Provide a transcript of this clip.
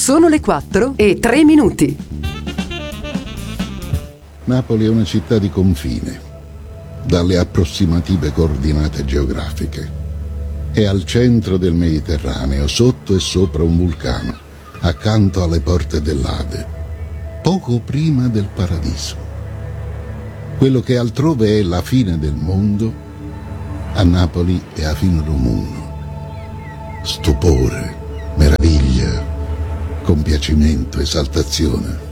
Sono le 4:03. Napoli è una città di confine, dalle approssimative coordinate geografiche. È al centro del Mediterraneo, sotto e sopra un vulcano, accanto alle porte dell'Ade, poco prima del paradiso. Quello che altrove è la fine del mondo, a Napoli è a fine del mondo. Stupore, meraviglia, compiacimento, esaltazione.